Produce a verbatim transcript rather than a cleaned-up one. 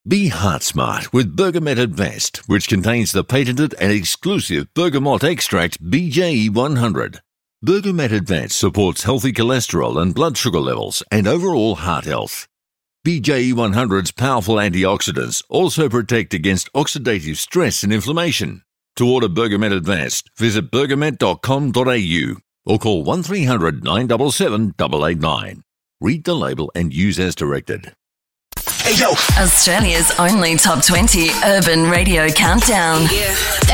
Be heart smart with Bergamet Advanced, which contains the patented and exclusive bergamot extract B J E one hundred. Bergamet Advanced supports healthy cholesterol and blood sugar levels and overall heart health. B J E one hundred's powerful antioxidants also protect against oxidative stress and inflammation. To order Bergamet Advanced, visit bergamet dot com dot a u or call one three hundred nine seven seven eight eight nine. Read the label and use as directed. Hey, yo. Australia's only top twenty urban radio countdown. Yeah.